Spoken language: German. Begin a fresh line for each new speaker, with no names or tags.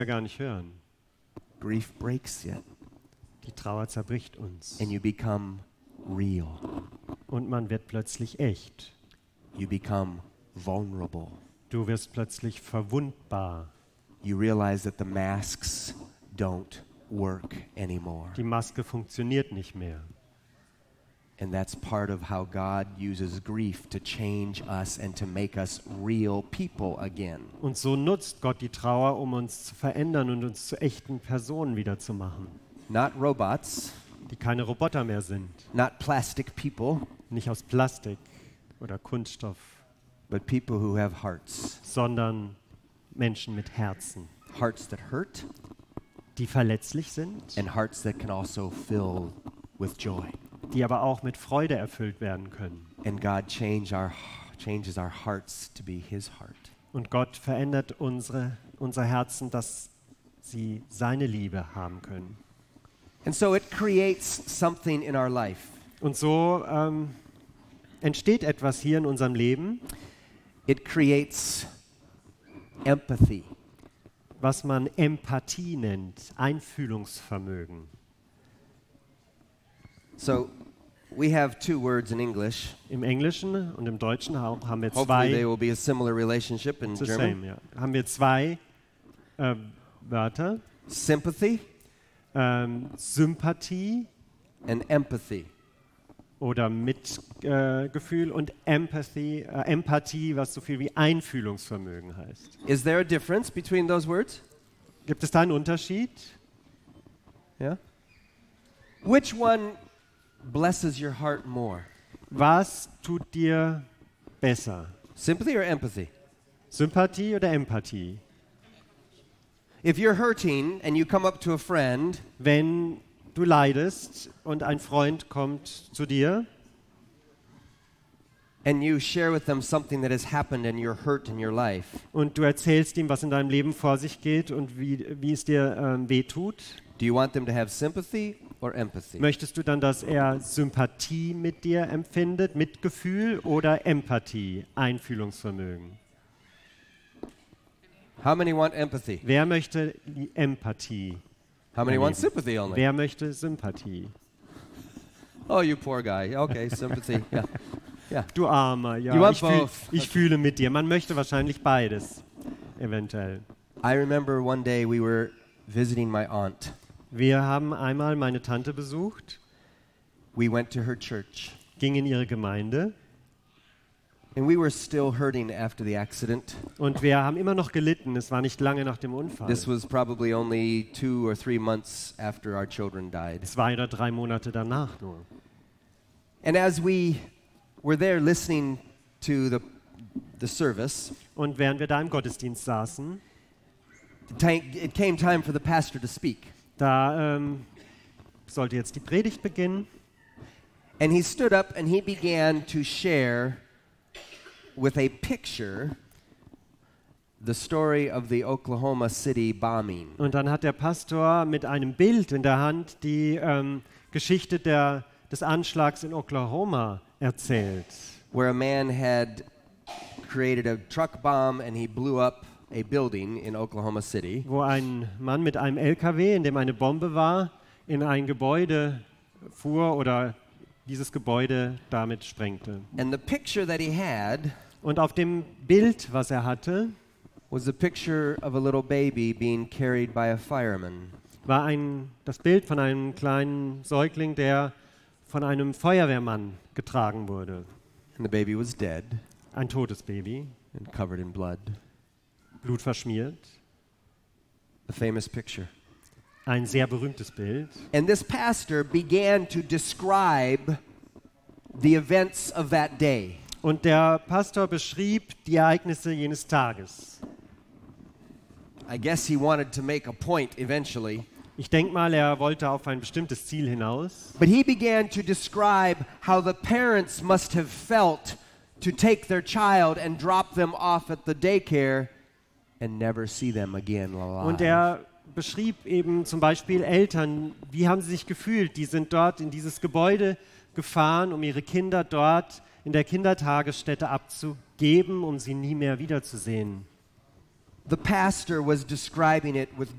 gar nicht hören.
Grief breaks you,
Die Trauer zerbricht uns.
and you become real.
Und man wird plötzlich echt.
You become vulnerable.
Du wirst plötzlich verwundbar.
You realize that the masks don't work anymore.
Die Maske funktioniert nicht mehr.
And that's part of how God uses grief to change us and to make us real people again.
Und so nutzt Gott die Trauer, um uns zu verändern und uns zu echten Personen wiederzumachen,
Not robots,
die keine Roboter mehr sind,
not plastic people,
nicht aus Plastik oder Kunststoff,
but people who have hearts.
sondern Menschen mit Herzen,
Hearts that hurt
die verletzlich sind,
and hearts that can also fill with joy.
die aber auch mit Freude erfüllt werden können.
And God changes our hearts to be His heart.
Und Gott verändert unser Herzen, dass sie seine Liebe haben können.
And so it creates something in our life.
Und so entsteht etwas hier in unserem Leben,
It creates empathy.
was man Empathie nennt, Einfühlungsvermögen.
So we have two words in English.
Im Englischen und im Deutschen haben wir
Hopefully there
zwei,
will be a similar relationship in
it's the
German.
same, ja. Haben wir zwei Wörter,
Sympathy
Sympathie
and empathy.
oder Mitgefühl und Empathie, was so viel wie Einfühlungsvermögen heißt.
Is there a difference between those words?
Gibt es da einen Unterschied?
Yeah. Which one blesses your heart more?
Was tut dir besser?
Sympathy or empathy?
Sympathie oder Empathie?
If you're hurting and you come up to a friend
Wenn du leidest und ein Freund kommt zu dir
and you share with them something that has happened and you're hurt in your life,
und du erzählst ihm, was in deinem Leben vor sich geht und wie es dir wehtut,
do you want them to have sympathy or empathy?
möchtest du dann, dass er Sympathie mit dir empfindet, Mitgefühl oder Empathie, Einfühlungsvermögen?
How many want empathy?
Wer möchte die Empathie?
How many want
erleben?
sympathy only?
Wer möchte Sympathie?
Oh, you poor guy. Okay, sympathy. Yeah. Yeah.
Du Armer,
You
ja,
want both.
ich fühle mit dir. Man möchte wahrscheinlich beides, eventuell.
I remember one day we were visiting my aunt.
Wir haben einmal meine Tante besucht,
We went to her church,
gingen in ihre Gemeinde
and we were still hurting after the accident.
und wir haben immer noch gelitten. Es war nicht lange nach dem Unfall.
This was probably only 2 or 3 months after our children died.
2 oder 3 Monate danach nur.
And as we were there listening to the service,
Und während wir da im Gottesdienst saßen,
it came time for the pastor to speak.
da sollte jetzt die Predigt beginnen.
And he stood up and he began to share with a picture the story of the Oklahoma City bombing.
Und dann hat der Pastor mit einem Bild in der Hand die Geschichte des Anschlags in Oklahoma erzählt,
Where a man had created a truck bomb and he blew up a building in Oklahoma City.
wo ein Mann mit einem LKW, in dem eine Bombe war, in ein Gebäude fuhr oder dieses Gebäude damit sprengte.
And the picture that he had
Und auf dem Bild, was er hatte,
was a picture of a little baby being carried by a fireman.
war das Bild von einem kleinen Säugling, der von einem Feuerwehrmann getragen wurde.
And the baby was dead
Ein totes Baby,
and covered in blood.
blutverschmiert.
A famous picture.
Ein sehr berühmtes Bild.
And this pastor began to describe the events of that day.
Und der Pastor beschrieb die Ereignisse jenes Tages.
I guess he wanted to make a point eventually.
Ich denke mal, er wollte auf ein bestimmtes Ziel hinaus.
But he began to describe how the parents must have felt to take their child and drop them off at the daycare and never see them again alive.
Und er beschrieb eben zum Beispiel Eltern, wie haben sie sich gefühlt? Die sind dort in dieses Gebäude gefahren, um ihre Kinder dort in der Kindertagesstätte abzugeben, um sie nie mehr wiederzusehen.
the pastor was describing it with